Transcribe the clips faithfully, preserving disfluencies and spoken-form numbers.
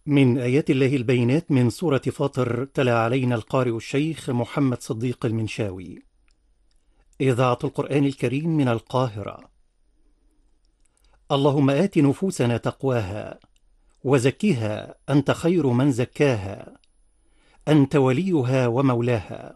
من آيات الله البينات من سورة فاطر تلا علينا القارئ الشيخ محمد صديق المنشاوي. إذاعة القرآن الكريم من القاهرة. اللهم آت نفوسنا تقواها وزكها أنت خير من زكاها، أنت وليها ومولاها.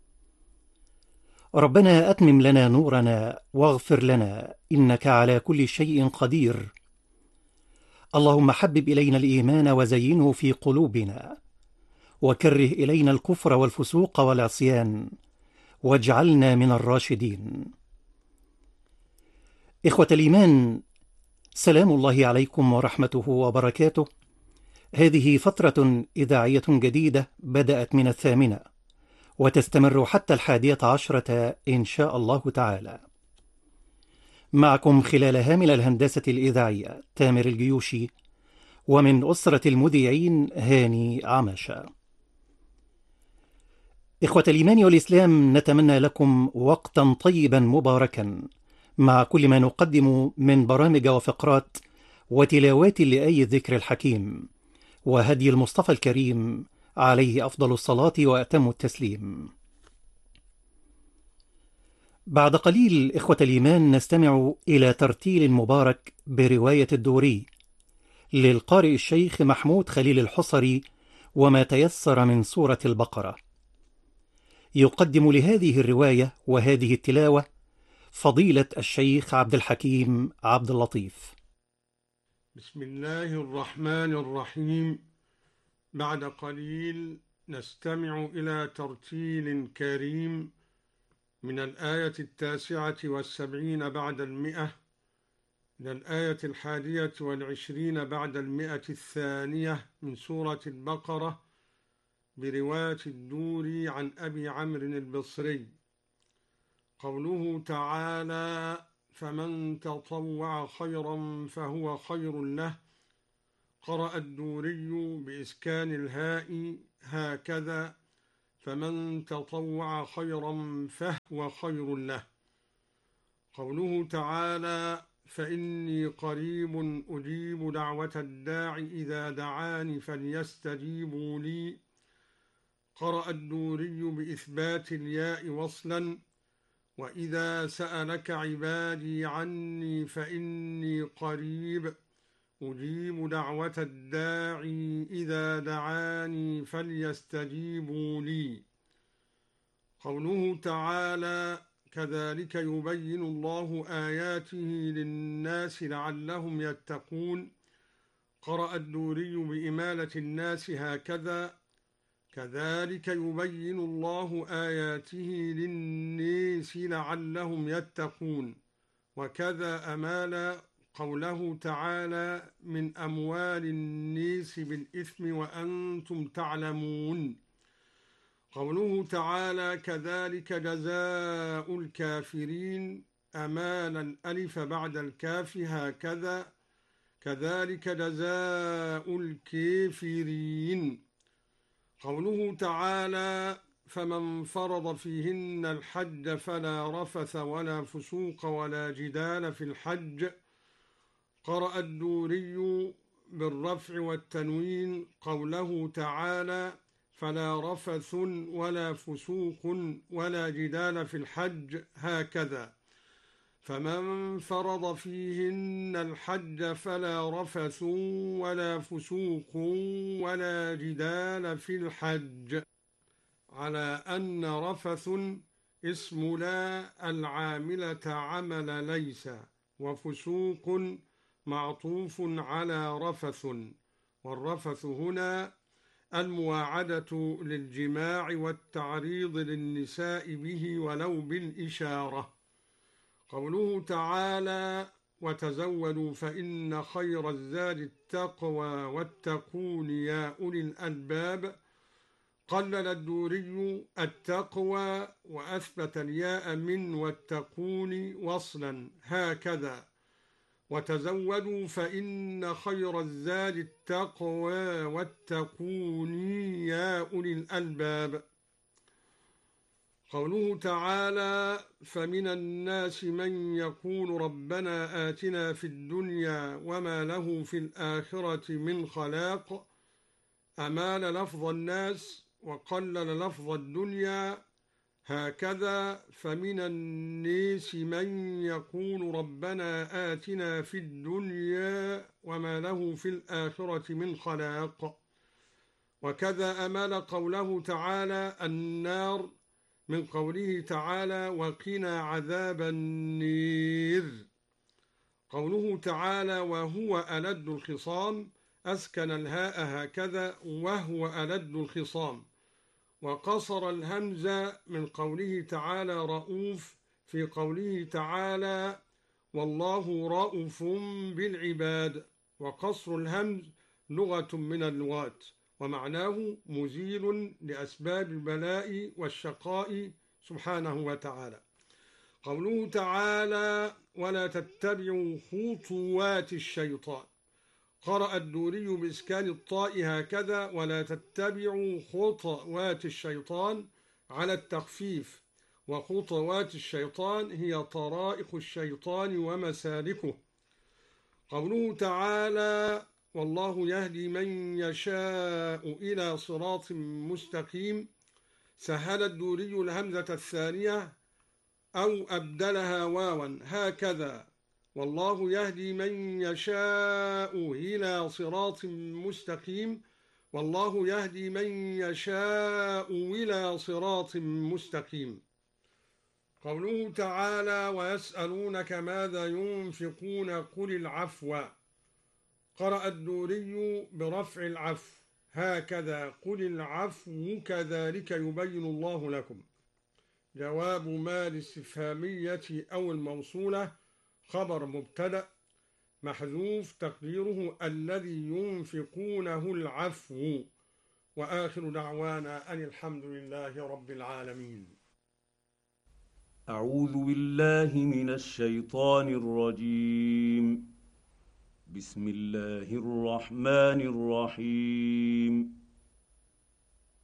ربنا أتمم لنا نورنا واغفر لنا إنك على كل شيء قدير. اللهم حبب إلينا الإيمان وزينه في قلوبنا، وكره إلينا الكفر والفسوق والعصيان، واجعلنا من الراشدين. إخوة الإيمان، سلام الله عليكم ورحمته وبركاته. هذه فترة إذاعية جديدة بدأت من الثامنة وتستمر حتى الحادية عشرة إن شاء الله تعالى. معكم خلالها من الهندسة الإذاعية تامر الجيوشي، ومن أسرة المذيعين هاني عماشة. إخوة الإيمان والإسلام، نتمنى لكم وقتا طيبا مباركا مع كل ما نقدم من برامج وفقرات وتلاوات لآي الذكر الحكيم وهدي المصطفى الكريم عليه أفضل الصلاة وأتم التسليم. بعد قليل إخوة الإيمان نستمع إلى ترتيل مبارك برواية الدوري للقارئ الشيخ محمود خليل الحصري، وما تيسر من سورة البقرة. يقدم لهذه الرواية وهذه التلاوة فضيلة الشيخ عبد الحكيم عبد اللطيف. بسم الله الرحمن الرحيم. بعد قليل نستمع إلى ترتيل كريم من الآية التاسعة والسبعين بعد المئة إلى الآية الحادية والعشرين بعد المئة الثانية من سورة البقرة برواية الدوري عن أبي عمرو البصري. قوله تعالى: فمن تطوع خيرا فهو خير له. قرأ الدوري بإسكان الهاء هكذا: فمن تطوع خيرا فهو خير له. قوله تعالى: فإني قريب أجيب دعوة الداع إذا دعاني فليستجيبوا لي. قرأ الدوري بإثبات الياء وصلا: وإذا سألك عبادي عني فإني قريب أجيب دعوة الداعي إذا دعاني فليستجيبوا لي. قوله تعالى: كذلك يبين الله آياته للناس لعلهم يتقون. قرأ الدوري بإمالة الناس هكذا: كذلك يبين الله آياته للناس لعلهم يتقون. وكذا أمال قوله تعالى: من أموال الناس بالإثم وأنتم تعلمون. قوله تعالى: كذلك جزاء الكافرين. أمال الألف بعد الكاف هكذا: كذلك جزاء الكافرين. قوله تعالى: فمن فرض فيهن الحج فلا رفث ولا فسوق ولا جدال في الحج. قرأ الدوري بالرفع والتنوين قوله تعالى: فلا رفث ولا فسوق ولا جدال في الحج هكذا: فمن فرض فيهن الحج فلا رفث ولا فسوق ولا جدال في الحج، على أن رفث اسم لا العاملة عمل ليس، وفسوق معطوف على رفث، والرفث هنا المواعدة للجماع والتعريض للنساء به ولو بالإشارة. قوله تعالى: وتزودوا فإن خير الزاد التقوى واتقون يا أولي الألباب. قلل الدوري التقوى وأثبت الياء من واتقون وصلا هكذا: وتزودوا فإن خير الزاد التقوى واتقون يا أولي الألباب. قوله تعالى: فمن الناس من يقول ربنا آتنا في الدنيا وما له في الآخرة من خلاق. أمال لفظ الناس وقلل لفظ الدنيا. هكذا فمن الناس من يقول ربنا آتنا في الدنيا وما له في الآخرة من خلاق. وكذا أمال قوله تعالى النار من قوله تعالى وقنا عذاب النير. قوله تعالى وهو ألد الخصام أسكن الهاء هكذا وهو ألد الخصام، وقصر الهمزة من قوله تعالى رؤوف في قوله تعالى والله رؤوف بالعباد، وقصر الهمز لغة من اللغات ومعناه مزيل لأسباب البلاء والشقاء سبحانه وتعالى. قوله تعالى ولا تتبعوا خطوات الشيطان، قرأ الدوري بإسكان الطاء هكذا ولا تتبعوا خطوات الشيطان على التخفيف، وخطوات الشيطان هي طرائق الشيطان ومسالكه. قوله تعالى والله يهدي من يشاء إلى صراط مستقيم، سهل الدوري الهمزة الثانية أو أبدلها واوا هكذا والله يهدي من يشاء إلى صراط مستقيم، والله يهدي من يشاء إلى صراط مستقيم. قوله تعالى ويسألونك ماذا ينفقون قل العفو، قرأ الدوري برفع العفو هكذا قل العفو كذلك يبين الله لكم. جواب ما الاستفهامية أو الموصولة خبر مبتدأ محذوف تقديره الذي ينفقونه العفو. وآخر دعوانا أن الحمد لله رب العالمين. أعوذ بالله من الشيطان الرجيم. بسم الله الرحمن الرحيم.